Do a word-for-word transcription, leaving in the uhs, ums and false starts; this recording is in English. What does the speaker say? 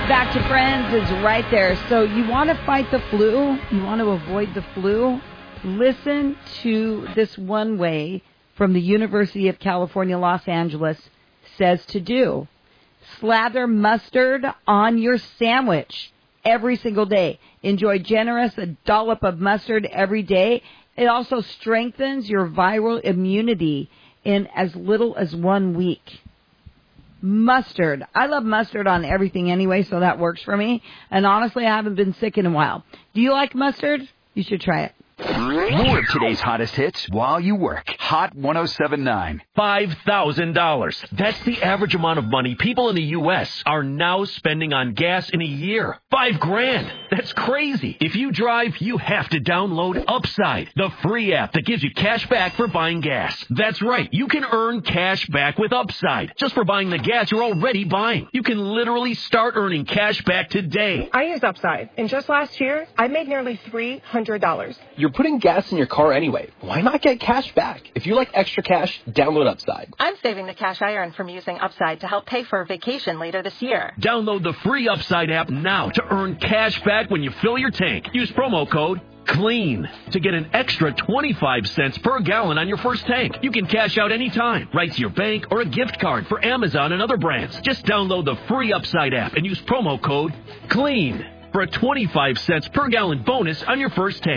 Back to Friends is right there. So you want to fight the flu? You want to avoid the flu? Listen to this one way from the University of California, Los Angeles says to do. Slather mustard on your sandwich every single day. Enjoy generous, a dollop of mustard every day. It also strengthens your viral immunity in as little as one week. Mustard. I love mustard on everything anyway, so that works for me. And honestly, I haven't been sick in a while. Do you like mustard? You should try it. More of today's hottest hits while you work. Hot one oh seven point nine. five thousand dollars. That's the average amount of money people in the U S are now spending on gas in a year. Five grand. That's crazy. If you drive, you have to download Upside, the free app that gives you cash back for buying gas. That's right. You can earn cash back with Upside just for buying the gas you're already buying. You can literally start earning cash back today. I use Upside, and just last year, I made nearly three hundred dollars. You're putting gas in your car anyway. Why not get cash back? If you like extra cash, download Upside. I'm saving the cash I earn from using Upside to help pay for a vacation later this year. Download the free Upside app now to earn cash back when you fill your tank. Use promo code CLEAN to get an extra twenty-five cents per gallon on your first tank. You can cash out anytime, right to your bank or a gift card for Amazon and other brands. Just download the free Upside app and use promo code CLEAN for a twenty-five cents per gallon bonus on your first tank.